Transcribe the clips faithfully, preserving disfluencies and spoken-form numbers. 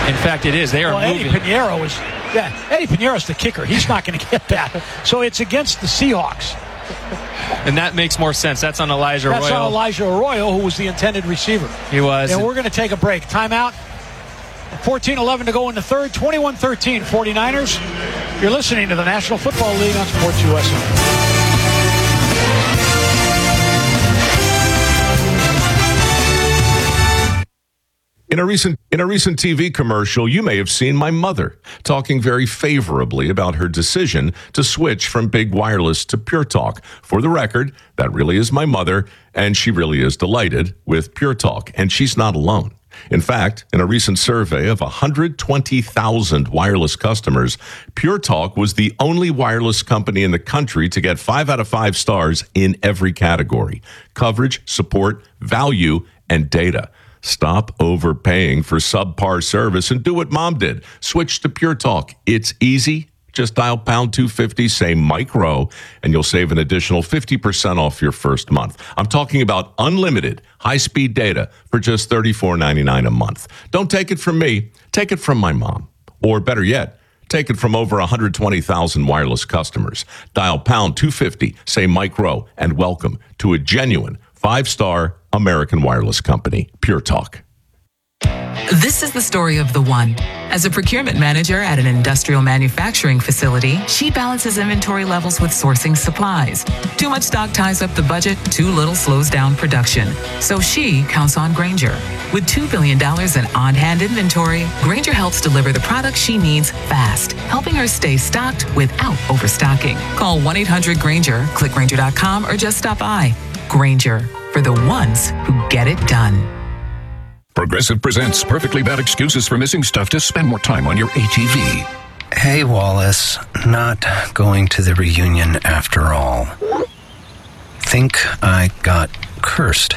In fact, it is. They are well, moving. Eddie Pinheiro is, yeah, Eddie Pinheiro's the kicker. He's not going to get that. So it's against the Seahawks. And that makes more sense. That's on Elijah That's Arroyo. on Elijah Arroyo, who was the intended receiver. He was. And we're going to take a break. Timeout. fourteen eleven to go in the third. twenty-one thirteen 49ers. You're listening to the National Football League on Sports U S A. In a recent in a recent T V commercial, you may have seen my mother talking very favorably about her decision to switch from big wireless to Pure Talk. For the record, that really is my mother, and she really is delighted with Pure Talk, and she's not alone. In fact, in a recent survey of one hundred twenty thousand wireless customers, Pure Talk was the only wireless company in the country to get five out of five stars in every category: coverage, support, value, and data. Stop overpaying for subpar service and do what Mom did. Switch to Pure Talk. It's easy. Just dial pound two fifty, say Mike Rowe, and you'll save an additional fifty percent off your first month. I'm talking about unlimited high-speed data for just thirty-four ninety-nine a month. Don't take it from me. Take it from my mom. Or better yet, take it from over one hundred twenty thousand wireless customers. Dial pound two fifty, say Mike Rowe, and welcome to a genuine five-star American wireless company, Pure Talk. This is the story of the one. As a procurement manager at an industrial manufacturing facility, she balances inventory levels with sourcing supplies. Too much stock ties up the budget, too little slows down production. So she counts on Grainger. With two billion dollars in on-hand inventory, Grainger helps deliver the products she needs fast, helping her stay stocked without overstocking. Call one eight hundred Grainger, click Grainger dot com, or just stop by. Grainger, for the ones who get it done. Progressive presents Perfectly Bad Excuses for Missing Stuff to Spend More Time on Your A T V. Hey, Wallace. Not going to the reunion after all. Think I got cursed.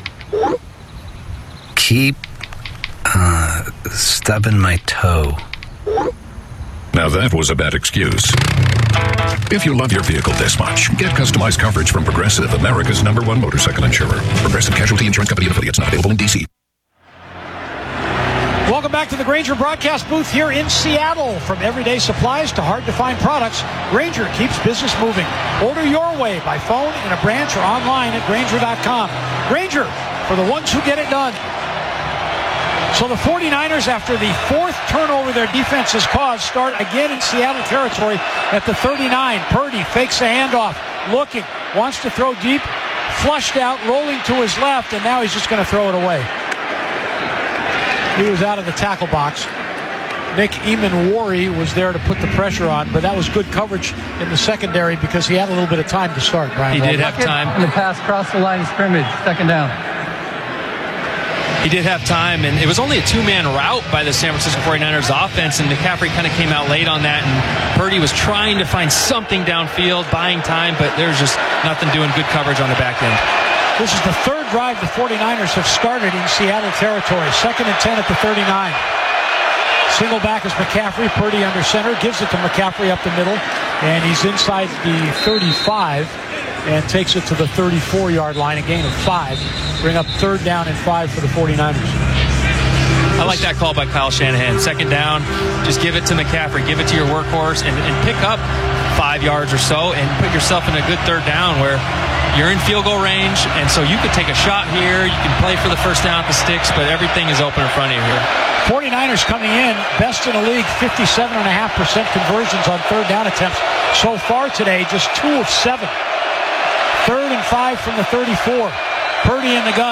Keep, uh, stubbing my toe. Now that was a bad excuse. If you love your vehicle this much, get customized coverage from Progressive, America's number one motorcycle insurer. Progressive Casualty Insurance Company and affiliates, not available in D C. Welcome back to the Grainger broadcast booth here in Seattle. From everyday supplies to hard-to-find products, Grainger keeps business moving. Order your way by phone, in a branch, or online at Grainger dot com. Grainger, for the ones who get it done. So the 49ers, after the fourth turnover their defense has caused, start again in Seattle territory at the thirty-nine. Purdy fakes the handoff, looking, wants to throw deep, flushed out, rolling to his left, and now he's just going to throw it away. He was out of the tackle box. Nick Eamon-Wari was there to put the pressure on, but that was good coverage in the secondary because he had a little bit of time to start, Brian. He did have time. And the pass crossed the line of scrimmage, second down. He did have time, and it was only a two-man route by the San Francisco 49ers offense, and McCaffrey kind of came out late on that, and Purdy was trying to find something downfield, buying time, but there's just nothing doing good coverage on the back end. This is the third drive the 49ers have started in Seattle territory. Second and ten at the thirty-nine. Single back is McCaffrey. Purdy under center. Gives it to McCaffrey up the middle. And he's inside the thirty-five and takes it to the thirty-four-yard line. A gain of five. Bring up third down and five for the 49ers. I like that call by Kyle Shanahan. Second down, just give it to McCaffrey. Give it to your workhorse and, and pick up five yards or so and put yourself in a good third down where you're in field goal range, and so you could take a shot here. You can play for the first down at the sticks, but everything is open in front of you here. 49ers coming in, best in the league, fifty-seven point five percent conversions on third down attempts. So far today, just two of seven. Third and five from the thirty-four. Purdy in the gun.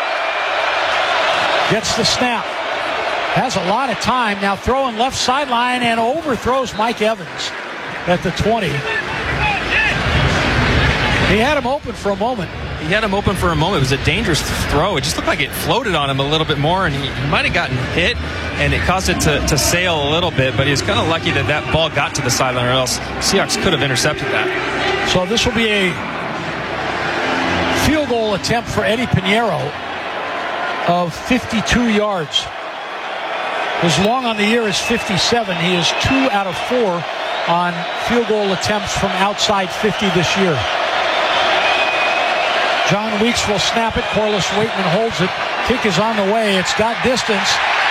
Gets the snap. Has a lot of time. Now throwing left sideline and overthrows Mike Evans at the twenty. He had him open for a moment. He had him open for a moment. It was a dangerous throw. It just looked like it floated on him a little bit more, and he, he might have gotten hit, and it caused it to, to sail a little bit, but he was kind of lucky that that ball got to the sideline, or else Seahawks could have intercepted that. So this will be a field goal attempt for Eddie Pinheiro of fifty-two yards. His long on the year is fifty-seven. He is two out of four on field goal attempts from outside fifty this year. John Weeks will snap it. Corliss Waitman holds it. Kick is on the way. It's got distance.